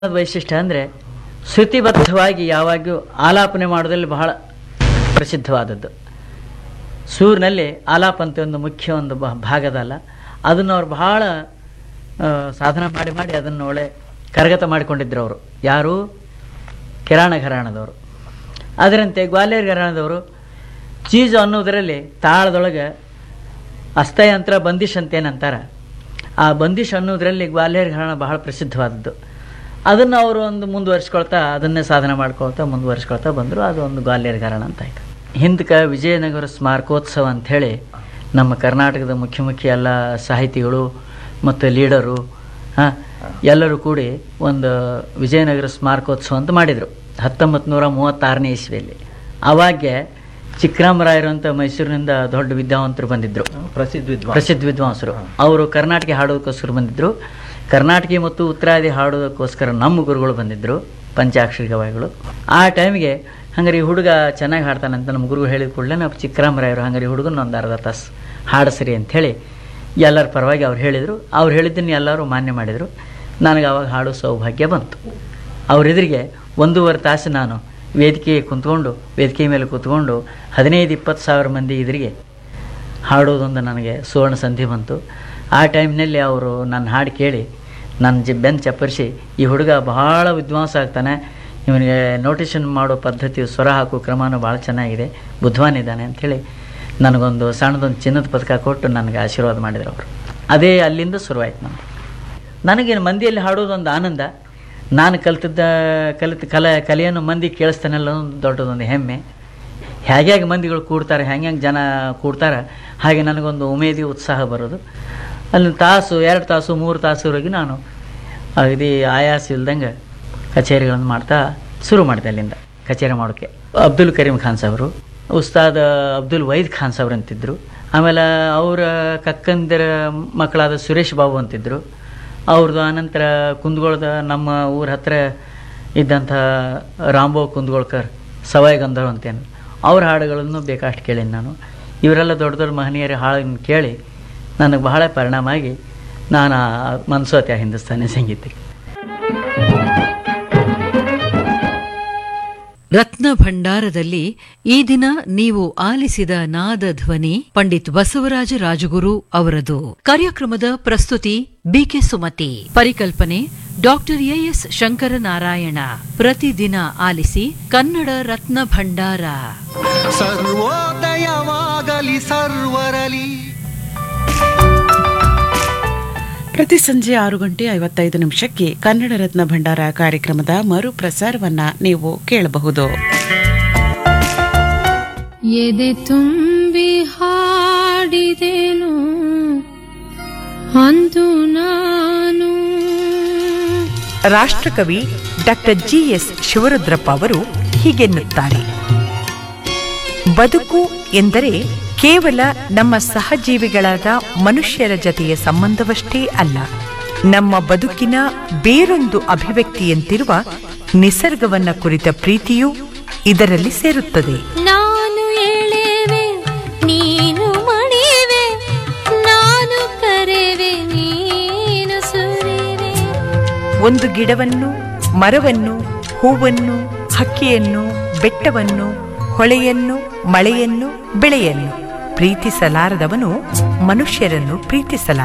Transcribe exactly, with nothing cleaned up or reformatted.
ವೈಶಿಷ್ಟ್ಯ ಅಂದರೆ ಶ್ರುತಿಬದ್ಧವಾಗಿ ಯಾವಾಗ್ಲೂ ಆಲಾಪನೆ ಮಾಡೋದ್ರಲ್ಲಿ ಬಹಳ ಪ್ರಸಿದ್ಧವಾದದ್ದು. ಸೂರಿನಲ್ಲಿ ಆಲಾಪ ಅಂತ ಒಂದು ಮುಖ್ಯ ಒಂದು ಬ ಭಾಗದಲ್ಲ, ಅದನ್ನು ಅವ್ರು ಬಹಳ ಸಾಧನ ಮಾಡಿ ಮಾಡಿ ಅದನ್ನು ಒಳ್ಳೆ ಕರಗತ ಮಾಡಿಕೊಂಡಿದ್ರು ಅವರು. ಯಾರು? ಕಿರಾಣ ಘರಾಣದವರು. ಅದರಂತೆ ಗ್ವಾಲಿಯರ್ ಘರಾಣದವರು ಚೀಜು ಅನ್ನೋದರಲ್ಲಿ ತಾಳದೊಳಗೆ ಅಸ್ತಯಂತ್ರ ಬಂದಿಶ್ ಅಂತೇನಂತಾರೆ, ಆ ಬಂದಿಶ್ ಅನ್ನೋದರಲ್ಲಿ ಗ್ವಾಲಿಯರ್ ಘರಾಣ ಬಹಳ ಪ್ರಸಿದ್ಧವಾದದ್ದು. ಅದನ್ನು ಅವರು ಒಂದು ಮುಂದುವರಿಸ್ಕೊಳ್ತಾ ಅದನ್ನೇ ಸಾಧನೆ ಮಾಡ್ಕೊಳ್ತಾ ಮುಂದುವರಿಸ್ಕೊಳ್ತಾ ಬಂದರು. ಅದು ಒಂದು ಗ್ವಾಲಿಯರ್ ಘರಾಣ ಅಂತ ಆಯಿತು. ಹಿಂದಕ್ಕೆ ವಿಜಯನಗರ ಸ್ಮಾರಕೋತ್ಸವ ಅಂಥೇಳಿ ನಮ್ಮ ಕರ್ನಾಟಕದ ಮುಖ್ಯ ಮುಖ್ಯ ಎಲ್ಲ ಸಾಹಿತಿಗಳು ಮತ್ತು ಲೀಡರು ಹಾಂ ಎಲ್ಲರೂ ಕೂಡಿ ಒಂದು ವಿಜಯನಗರ ಸ್ಮಾರಕೋತ್ಸವ ಅಂತ ಮಾಡಿದರು ಹತ್ತೊಂಬತ್ತು ನೂರ ಮೂವತ್ತಾರನೇ ಇಸ್ವಿಯಲ್ಲಿ. ಆವಾಗೆ ಚಿಕ್ಕರಾಮರಾಯರು ಅಂತ ಮೈಸೂರಿನಿಂದ ದೊಡ್ಡ ವಿದ್ಯಾವಂತರು ಬಂದಿದ್ದರು, ಪ್ರಸಿದ್ಧ ವಿದ್ವಾಂಸ ಪ್ರಸಿದ್ಧ ವಿದ್ವಾಂಸರು. ಅವರು ಕರ್ನಾಟಕ ಹಾಡೋದಕ್ಕೋಸ್ಕರ ಬಂದಿದ್ದರು. ಕರ್ನಾಟಕ ಮತ್ತು ಉತ್ತರಾದಿ ಹಾಡೋದಕ್ಕೋಸ್ಕರ ನಮ್ಮ ಗುರುಗಳು ಬಂದಿದ್ದರು, ಪಂಚಾಕ್ಷರಿ ಗವಾಯಿಗಳು. ಆ ಟೈಮಿಗೆ ಹಂಗಾರೆ ಈ ಹುಡುಗ ಚೆನ್ನಾಗಿ ಹಾಡ್ತಾನಂತ ನಮ್ಮ ಗುರುಗಳು ಹೇಳಿದ ಕೂಡಲೇ ನಾವು ಚಿಕ್ಕರಾಮರಾಯರು ಹಂಗಾರೆ ಹುಡುಗನ ಒಂದು ಅರ್ಧ ತಾಸು ಹಾಡಿಸ್ರಿ ಅಂಥೇಳಿ ಎಲ್ಲರ ಪರವಾಗಿ ಅವ್ರು ಹೇಳಿದರು. ಅವ್ರು ಹೇಳಿದ್ದನ್ನು ಎಲ್ಲರೂ ಮಾನ್ಯ ಮಾಡಿದರು. ನನಗೆ ಆವಾಗ ಹಾಡೋ ಸೌಭಾಗ್ಯ ಬಂತು. ಅವರೆದುರಿಗೆ ಒಂದೂವರೆ ತಾಸು ನಾನು ವೇದಿಕೆ ಕುಂತ್ಕೊಂಡು ವೇದಿಕೆ ಮೇಲೆ ಕೂತ್ಕೊಂಡು ಹದಿನೈದು ಇಪ್ಪತ್ತು ಸಾವಿರ ಮಂದಿ ಎದುರಿಗೆ ಹಾಡೋದೊಂದು ನನಗೆ ಸುವರ್ಣ ಸಂಧಿ ಬಂತು. ಆ ಟೈಮ್ನಲ್ಲಿ ಅವರು ನನ್ನ ಹಾಡು ಕೇಳಿ ನನ್ನ ಜಿ ಬೆನ್ನು ಚಪ್ಪರಿಸಿ, ಈ ಹುಡುಗ ಬಹಳ ವಿದ್ವಾಂಸ ಆಗ್ತಾನೆ, ಇವನಿಗೆ ನೋಟೇಷನ್ ಮಾಡೋ ಪದ್ಧತಿ ಸ್ವರ ಹಾಕೋ ಕ್ರಮನೂ ಭಾಳ ಚೆನ್ನಾಗಿದೆ, ಬುದ್ಧವಾನಿದ್ದಾನೆ ಅಂಥೇಳಿ ನನಗೊಂದು ಸಣ್ಣದೊಂದು ಚಿನ್ನದ ಪದಕ ಕೊಟ್ಟು ನನಗೆ ಆಶೀರ್ವಾದ ಮಾಡಿದ್ರು ಅವರು. ಅದೇ ಅಲ್ಲಿಂದ ಶುರುವಾಯ್ತು ನಮ್ಮದು. ನನಗೇನು ಮಂದಿಯಲ್ಲಿ ಹಾಡೋದೊಂದು ಆನಂದ, ನಾನು ಕಲ್ತಿದ್ದ ಕಲಿತ ಕಲೆ ಕಲೆಯನ್ನು ಮಂದಿ ಕೇಳಿಸ್ತಾನಲ್ಲ ಒಂದು ದೊಡ್ಡದೊಂದು ಹೆಮ್ಮೆ. ಹೇಗೆ ಹೇಗೆ ಮಂದಿಗಳು ಕೂಡ್ತಾರೆ, ಹೆಂಗೆ ಹೆಂಗೆ ಜನ ಕೂಡ್ತಾರೆ, ಹಾಗೆ ನನಗೊಂದು ಉಮೇದಿ ಉತ್ಸಾಹ ಬರೋದು. ಅಲ್ಲಿ ತಾಸು ಎರಡು ತಾಸು ಮೂರು ತಾಸುವರೆಗೆ ನಾನು ಅಗದಿ ಆಯಾಸ ಇಲ್ದಂಗೆ ಕಚೇರಿಗಳನ್ನು ಮಾಡ್ತಾ ಶುರು ಮಾಡಿದೆ. ಅಲ್ಲಿಂದ ಕಚೇರಿ ಮಾಡೋಕ್ಕೆ ಅಬ್ದುಲ್ ಕರೀಂ ಖಾನ್ ಸಾವರು, ಉಸ್ತಾದ್ ಅಬ್ದುಲ್ ವೈದ್ ಖಾನ್ ಸಾವ್ರು ಅಂತಿದ್ದರು. ಆಮೇಲೆ ಅವರ ಕಕ್ಕಂದಿರ ಮಕ್ಕಳಾದ ಸುರೇಶ್ ಬಾಬು ಅಂತಿದ್ದರು. ಅವ್ರದ್ದು ಆನಂತರ ಕುಂದಗೋಳದ ನಮ್ಮ ಊರ ಹತ್ತಿರ ಇದ್ದಂಥ ರಾಂಬೋ ಕುಂದಗೋಳ್ಕರ್ ಸವಾಯಿ ಗಂಧರ್ವ ಅಂತೇನು ಅವ್ರ ಹಾಡುಗಳನ್ನು ಬೇಕಷ್ಟು ಕೇಳೀನಿ ನಾನು. ಇವರೆಲ್ಲ ದೊಡ್ಡ ದೊಡ್ಡ ಮಹನೀಯರ ಹಾಡನ್ನು ಕೇಳಿ ನನಗೆ ಬಹಳ ಪರಿಣಾಮ ಆಗಿ ನಾನು ಮನ್ಸೋತೆ ಹಿಂದೂಸ್ತಾನಿ ಸಂಗೀತಕ್ಕೆ. ರತ್ನ ಭಂಡಾರದಲ್ಲಿ ಈ ದಿನ ನೀವು ಆಲಿಸಿದ ನಾದ ಧ್ವನಿ ಪಂಡಿತ್ ಬಸವರಾಜ ರಾಜಗುರು ಅವರದು. ಕಾರ್ಯಕ್ರಮದ ಪ್ರಸ್ತುತಿ ಬಿಕೆ ಸುಮತಿ. ಪರಿಕಲ್ಪನೆ ಡಾಕ್ಟರ್ ಎಎಸ್ ಶಂಕರನಾರಾಯಣ. ಪ್ರತಿದಿನ ಆಲಿಸಿ ಕನ್ನಡ ರತ್ನ ಭಂಡಾರ. ಸರ್ವೋದಯವಾಗಲಿ ಸರ್ವರಲಿ. ಪ್ರತಿ ಸಂಜೆ ಆರು ಗಂಟೆ ಐವತ್ತೈದು ನಿಮಿಷಕ್ಕೆ ಕನ್ನಡ ರತ್ನ ಭಂಡಾರ ಕಾರ್ಯಕ್ರಮದ ಮರು ಪ್ರಸಾರವನ್ನ ನೀವು ಕೇಳಬಹುದು. ಎದೆ ತುಂಬಿ ಹಾಡಿದೆನು ಅಂದು ನಾನು. ರಾಷ್ಟ್ರಕವಿ ಡಾಕ್ಟರ್ ಜಿ ಎಸ್ ಶಿವರುದ್ರಪ್ಪ ಅವರು ಹೀಗೆನ್ನುತ್ತಾರೆ: ಬದುಕು ಎಂದರೆ ಕೇವಲ ನಮ್ಮ ಸಹಜೀವಿಗಳಾದ ಮನುಷ್ಯರ ಜತೆಯ ಸಂಬಂಧವಷ್ಟೇ ಅಲ್ಲ, ನಮ್ಮ ಬದುಕಿನ ಬೇರೊಂದು ಅಭಿವ್ಯಕ್ತಿಯಂತಿರುವ ನಿಸರ್ಗವನ್ನ ಕುರಿತ ಪ್ರೀತಿಯೂ ಇದರಲ್ಲಿ ಸೇರುತ್ತದೆ. ನಾನು ಎಳೆವೆ ನೀನು ಮಣಿವೆ, ನಾನು ಕರೆವೆ ನೀನು ಸುರಿವೆ. ಒಂದು ಗಿಡವನ್ನು, ಮರವನ್ನು, ಹೂವನ್ನು, ಹಕ್ಕಿಯನ್ನು, ಬೆಟ್ಟವನ್ನು, ಹೊಳೆಯನ್ನು, ಮಳೆಯನ್ನು, ಬೆಳೆಯನ್ನು ಪ್ರೀತಿಸಲಾರದವನು ಮನುಷ್ಯರನ್ನು ಪ್ರೀತಿಸಲಾರ.